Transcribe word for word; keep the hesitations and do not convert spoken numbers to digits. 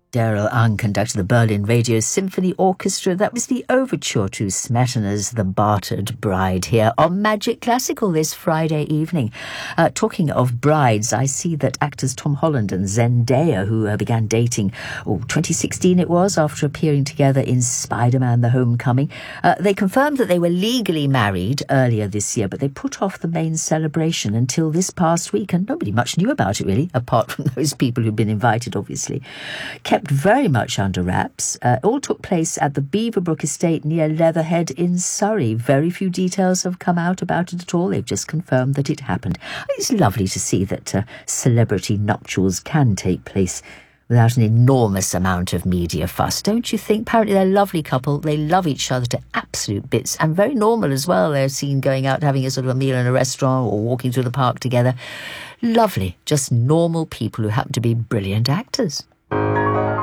Daryl Ang conducted the Berlin Radio Symphony Orchestra. That was the overture to Smetana's The Bartered Bride here on Magic Classical this Friday evening. Uh, talking of brides, I see that actors Tom Holland and Zendaya, who uh, began dating, oh, twenty sixteen it was, after appearing together in Spider-Man The Homecoming, uh, they confirmed that they were legally married earlier this year, but they put off the main celebration until this past week, and nobody much knew about it, really, apart from those people who'd been invited, obviously. Kept very much under wraps. Uh, it all took place at the Beaverbrook estate near Leatherhead in Surrey. Very few details have come out about it at all. They've just confirmed that it happened. It's lovely to see that uh, celebrity nuptials can take place without an enormous amount of media fuss, don't you think? Apparently they're a lovely couple. They love each other to absolute bits, and very normal as well. They're seen going out having a sort of a meal in a restaurant or walking through the park together. Lovely, just normal people who happen to be brilliant actors.